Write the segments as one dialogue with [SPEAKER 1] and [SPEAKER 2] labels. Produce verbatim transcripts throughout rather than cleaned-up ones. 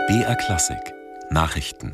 [SPEAKER 1] B R Klassik Nachrichten.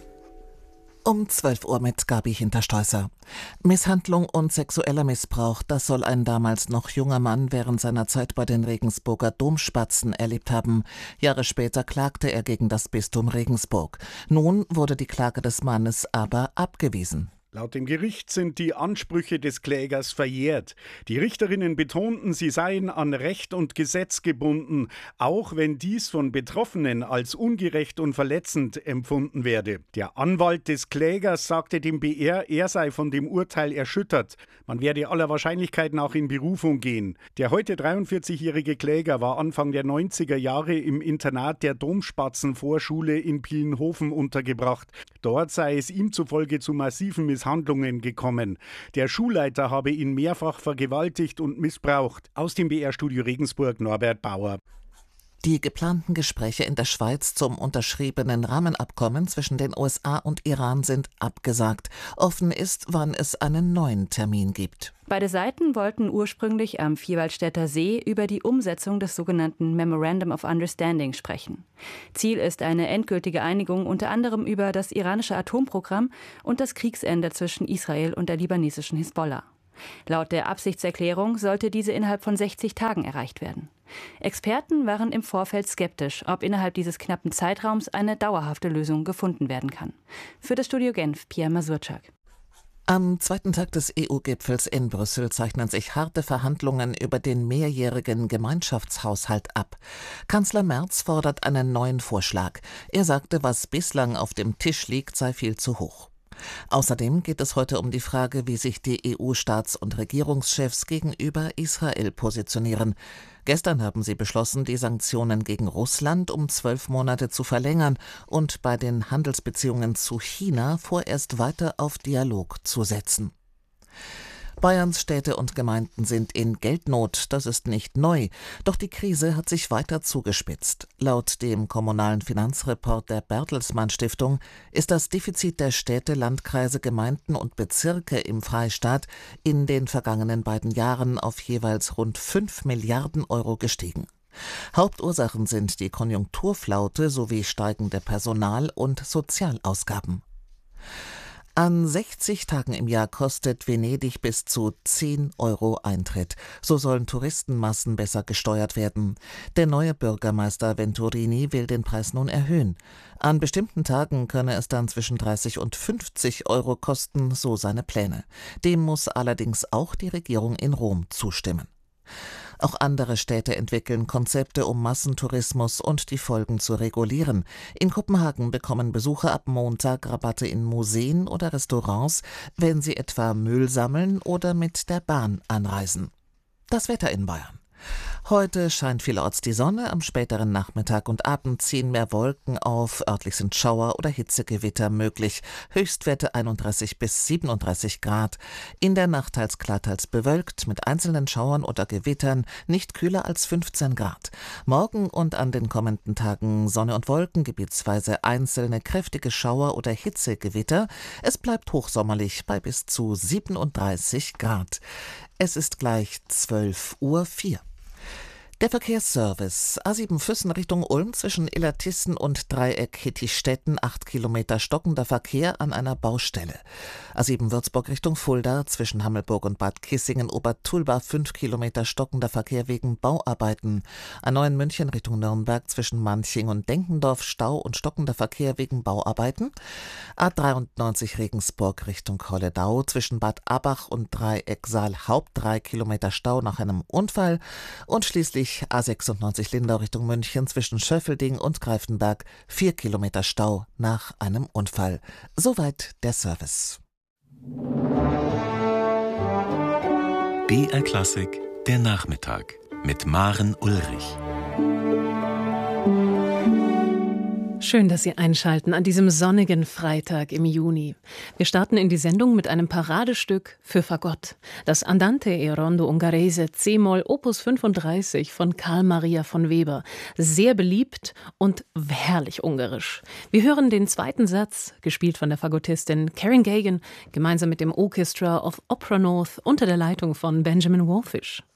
[SPEAKER 2] Um zwölf Uhr mit Gabi Hinterstoißer. Misshandlung und sexueller Missbrauch, das soll ein damals noch junger Mann während seiner Zeit bei den Regensburger Domspatzen erlebt haben. Jahre später klagte er gegen das Bistum Regensburg. Nun wurde die Klage des Mannes aber abgewiesen.
[SPEAKER 3] Laut dem Gericht sind die Ansprüche des Klägers verjährt. Die Richterinnen betonten, sie seien an Recht und Gesetz gebunden, auch wenn dies von Betroffenen als ungerecht und verletzend empfunden werde. Der Anwalt des Klägers sagte dem B R, er sei von dem Urteil erschüttert. Man werde aller Wahrscheinlichkeit nach in Berufung gehen. Der heute dreiundvierzigjährige Kläger war Anfang der neunziger Jahre im Internat der Domspatzenvorschule in Pienhofen untergebracht. Dort sei es ihm zufolge zu massiven Misshandlungen Handlungen gekommen. Der Schulleiter habe ihn mehrfach vergewaltigt und missbraucht. Aus dem B R-Studio Regensburg Norbert Bauer.
[SPEAKER 2] Die geplanten Gespräche in der Schweiz zum unterschriebenen Rahmenabkommen zwischen den U S A und Iran sind abgesagt. Offen ist, wann es einen neuen Termin gibt.
[SPEAKER 4] Beide Seiten wollten ursprünglich am Vierwaldstätter See über die Umsetzung des sogenannten Memorandum of Understanding sprechen. Ziel ist eine endgültige Einigung unter anderem über das iranische Atomprogramm und das Kriegsende zwischen Israel und der libanesischen Hisbollah. Laut der Absichtserklärung sollte diese innerhalb von sechzig Tagen erreicht werden. Experten waren im Vorfeld skeptisch, ob innerhalb dieses knappen Zeitraums eine dauerhafte Lösung gefunden werden kann. Für das Studio Genf, Pia Masurczak.
[SPEAKER 2] Am zweiten Tag des E U-Gipfels in Brüssel zeichnen sich harte Verhandlungen über den mehrjährigen Gemeinschaftshaushalt ab. Kanzler Merz fordert einen neuen Vorschlag. Er sagte, was bislang auf dem Tisch liegt, sei viel zu hoch. Außerdem geht es heute um die Frage, wie sich die E U-Staats- und Regierungschefs gegenüber Israel positionieren. Gestern haben sie beschlossen, die Sanktionen gegen Russland um zwölf Monate zu verlängern und bei den Handelsbeziehungen zu China vorerst weiter auf Dialog zu setzen. Bayerns Städte und Gemeinden sind in Geldnot, das ist nicht neu, doch die Krise hat sich weiter zugespitzt. Laut dem kommunalen Finanzreport der Bertelsmann Stiftung ist das Defizit der Städte, Landkreise, Gemeinden und Bezirke im Freistaat in den vergangenen beiden Jahren auf jeweils rund fünf Milliarden Euro gestiegen. Hauptursachen sind die Konjunkturflaute sowie steigende Personal- und Sozialausgaben. An sechzig Tagen im Jahr kostet Venedig bis zu zehn Euro Eintritt. So sollen Touristenmassen besser gesteuert werden. Der neue Bürgermeister Venturini will den Preis nun erhöhen. An bestimmten Tagen könne es dann zwischen dreißig und fünfzig Euro kosten, so seine Pläne. Dem muss allerdings auch die Regierung in Rom zustimmen. Auch andere Städte entwickeln Konzepte, um Massentourismus und die Folgen zu regulieren. In Kopenhagen bekommen Besucher ab Montag Rabatte in Museen oder Restaurants, wenn sie etwa Müll sammeln oder mit der Bahn anreisen. Das Wetter in Bayern. Heute scheint vielerorts die Sonne, am späteren Nachmittag und Abend ziehen mehr Wolken auf, örtlich sind Schauer oder Hitzegewitter möglich, Höchstwerte einunddreißig bis siebenunddreißig Grad. In der Nacht teils klar, teils bewölkt, mit einzelnen Schauern oder Gewittern, nicht kühler als fünfzehn Grad. Morgen und an den kommenden Tagen Sonne und Wolken, gebietsweise einzelne kräftige Schauer oder Hitzegewitter. Es bleibt hochsommerlich bei bis zu siebenunddreißig Grad. Es ist gleich zwölf Uhr vier. Der Verkehrsservice A sieben Füssen Richtung Ulm zwischen Illertissen und Dreieck Hittichstetten, acht Kilometer stockender Verkehr an einer Baustelle. A sieben Würzburg Richtung Fulda zwischen Hammelburg und Bad Kissingen Obertulba, fünf Kilometer stockender Verkehr wegen Bauarbeiten. A neun München Richtung Nürnberg zwischen Manching und Denkendorf Stau und stockender Verkehr wegen Bauarbeiten. A dreiundneunzig Regensburg Richtung Holledau zwischen Bad Abach und Dreieck Saal Haupt, drei Kilometer Stau nach einem Unfall. Und schließlich A sechsundneunzig Lindau Richtung München zwischen Schöffelding und Greifenberg, vier Kilometer Stau nach einem Unfall. Soweit der Service.
[SPEAKER 1] B R Klassik, der Nachmittag mit Maren Ulrich.
[SPEAKER 5] Schön, dass Sie einschalten an diesem sonnigen Freitag im Juni. Wir starten in die Sendung mit einem Paradestück für Fagott. Das Andante e Rondo Ungherese C-Moll Opus fünfunddreißig von Carl Maria von Weber. Sehr beliebt und herrlich ungarisch. Wir hören den zweiten Satz, gespielt von der Fagottistin Karen Gagan, gemeinsam mit dem Orchestra of Opera North unter der Leitung von Benjamin Wallfisch.